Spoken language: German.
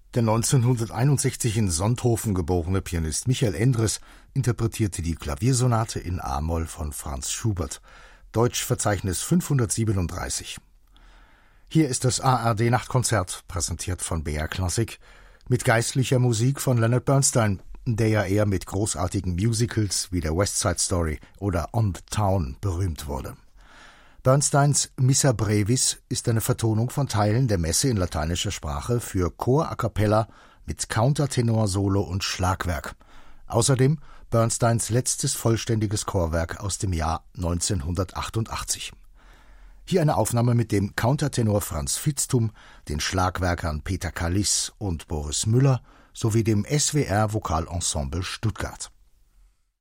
Der 1961 in Sonthofen geborene Pianist Michael Endres interpretierte die Klaviersonate in a-Moll von Franz Schubert, Deutschverzeichnis 537. Hier ist das ARD-Nachtkonzert, präsentiert von BR Classic, mit geistlicher Musik von Leonard Bernstein, der ja eher mit großartigen Musicals wie der West Side Story oder On the Town berühmt wurde. Bernsteins Missa Brevis ist eine Vertonung von Teilen der Messe in lateinischer Sprache für Chor a cappella mit Countertenor, Solo und Schlagwerk. Außerdem Bernsteins letztes vollständiges Chorwerk aus dem Jahr 1988. Hier eine Aufnahme mit dem Countertenor Franz Vitzthum, den Schlagwerkern Peter Kallis und Boris Müller sowie dem SWR Vokalensemble Stuttgart.